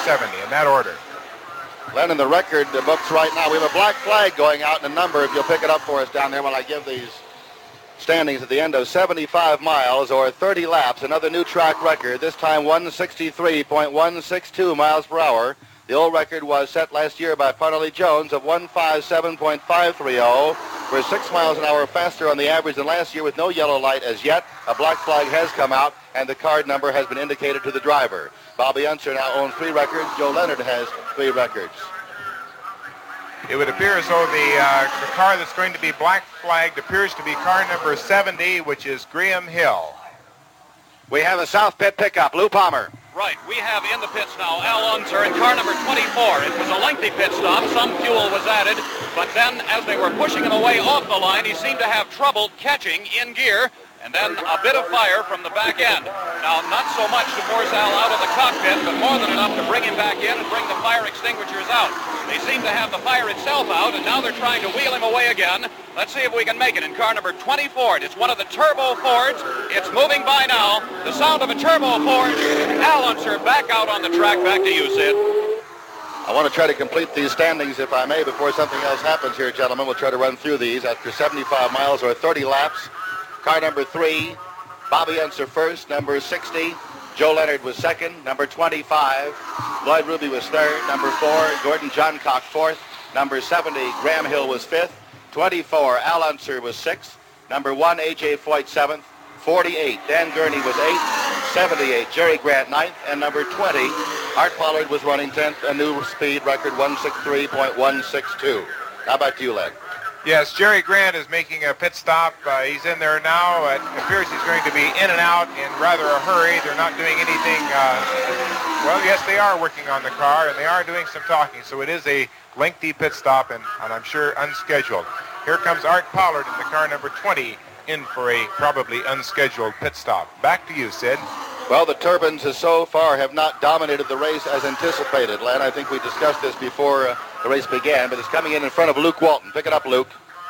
70, in that order. Len, in the record books right now, we have a black flag going out in a number, if you'll pick it up for us down there when I give these standings at the end of 75 miles or 30 laps, another new track record, this time 163.162 miles per hour. The old record was set last year by Parnelli Jones of 157.530. We're 6 miles an hour faster on the average than last year with no yellow light as yet. A black flag has come out, and the card number has been indicated to the driver. Bobby Unser now owns 3 records. Joe Leonard has 3 records. It would appear as though the car that's going to be black flagged appears to be car number 70, which is Graham Hill. We have a South Pit pickup. Lou Palmer. Right, we have in the pits now Al Unser in car number 24. It was a lengthy pit stop. Some fuel was added, but then as they were pushing him away off the line, he seemed to have trouble catching in gear, and then a bit of fire from the back end. Now, not so much to force Al out of the cockpit, but more than enough to bring him back in and bring the fire extinguishers out. They seem to have the fire itself out, and now they're trying to wheel him away again. Let's see if we can make it in car number 24. It's one of the turbo Fords. It's moving by now. The sound of a turbo Ford. Al Unser back out on the track. Back to you, Sid. I want to try to complete these standings, if I may, before something else happens here, gentlemen. We'll try to run through these after 75 miles or 30 laps. Car number 3, Bobby Unser first. Number 60, Joe Leonard was second. Number 25, Lloyd Ruby was third. Number 4, Gordon Johncock fourth. Number 70, Graham Hill was fifth. 24, Al Unser was sixth. Number 1, A.J. Foyt seventh. 48, Dan Gurney was eighth. 78, Jerry Grant ninth. And number 20, Art Pollard was running 10th, a new speed record, 163.162. How about you, Len? Yes, Jerry Grant is making a pit stop. He's in there now. It appears he's going to be in and out in rather a hurry. They're not doing anything. Well, yes, they are working on the car, and they are doing some talking. So it is a lengthy pit stop, and I'm sure unscheduled. Here comes Art Pollard in the car number 20 in for a probably unscheduled pit stop. Back to you, Sid. Well, the Turbines so far have not dominated the race as anticipated, Len. I think we discussed this before the race began, but it's coming in front of Luke Walton. Pick it up, Luke.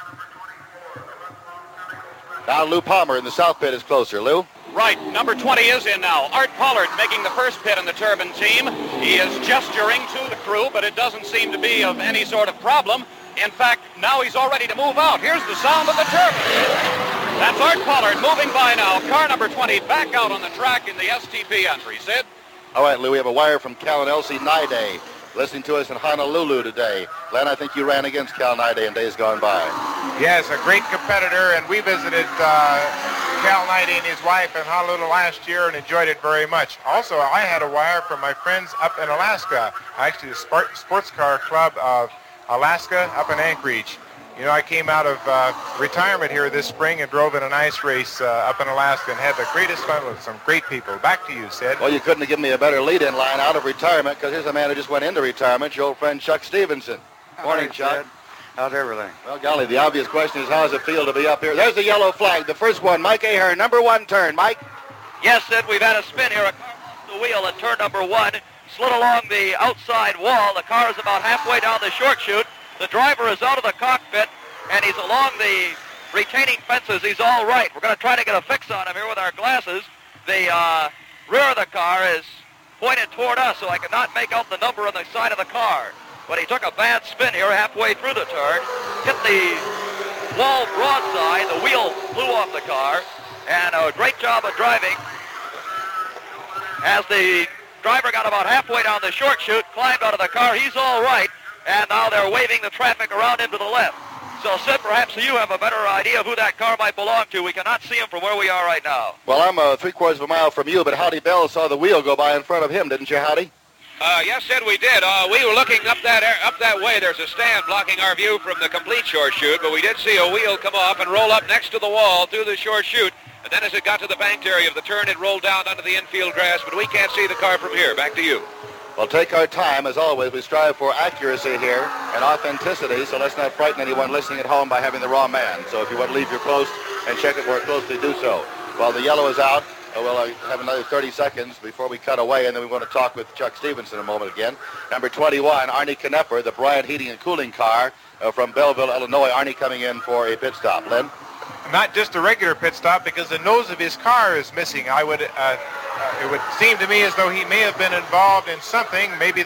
Now Lou Palmer in the South Pit is closer. Lou? Right, number 20 is in now. Art Pollard making the first pit in the Turbine team. He is gesturing to the crew, but it doesn't seem to be of any sort of problem. In fact, now he's all ready to move out. Here's the sound of the turbine. That's Art Pollard moving by now. Car number 20 back out on the track in the STP entry. Sid? All right, Lou, we have a wire from Cal and Elsie Nide listening to us in Honolulu today. Len, I think you ran against Cal Nide in days gone by. Yes, a great competitor, and we visited Cal Nide and his wife in Honolulu last year and enjoyed it very much. Also, I had a wire from my friends up in Alaska, actually the Sports Car Club of Alaska up in Anchorage. You know, I came out of retirement here this spring and drove in a nice race up in Alaska and had the greatest fun with some great people. Back to you, Sid. Well, you couldn't have given me a better lead-in line out of retirement, because here's a man who just went into retirement, your old friend Chuck Stevenson. Morning, Chuck. Sid. How's everything? Well, golly, the obvious question is, how does it feel to be up here? There's the yellow flag, the first one. Mike Ahern, number 1 turn. Mike? Yes, Sid, we've had a spin here. A car off the wheel at turn number 1, slid along the outside wall. The car is about halfway down the short chute. The driver is out of the cockpit, and he's along the retaining fences. He's all right. We're going to try to get a fix on him here with our glasses. The rear of the car is pointed toward us, so I could not make out the number on the side of the car. But he took a bad spin here halfway through the turn, hit the wall broadside. The wheel flew off the car, and a great job of driving. As the driver got about halfway down the short chute, climbed out of the car. He's all right. And now they're waving the traffic around him to the left. So, Sid, perhaps you have a better idea of who that car might belong to. We cannot see him from where we are right now. Well, I'm 3/4 of a mile from you, but Howdy Bell saw the wheel go by in front of him, didn't you, Howdy? Yes, Sid, we did. We were looking up that way. There's a stand blocking our view from the complete short chute, but we did see a wheel come off and roll up next to the wall through the short chute. And then as it got to the banked area of the turn, it rolled down onto the infield grass, but we can't see the car from here. Back to you. Well, take our time. As always, we strive for accuracy here and authenticity, so let's not frighten anyone listening at home by having the wrong man. So if you want to leave your post and check it more closely, do so. While the yellow is out, we'll have another 30 seconds before we cut away, and then we want to talk with Chuck Stevenson a moment again. Number 21, Arnie Knepper, the Bryant Heating and Cooling car from Belleville, Illinois. Arnie coming in for a pit stop. Len? Not just a regular pit stop, because the nose of his car is missing. It would seem to me as though he may have been involved in something, maybe